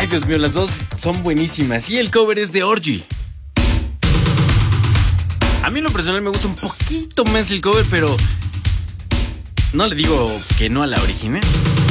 Ay, Dios mío, las dos son buenísimas. Y el cover es de Orgy. A mí en lo personal me gusta un poquito más el cover, pero no le digo que no a la original.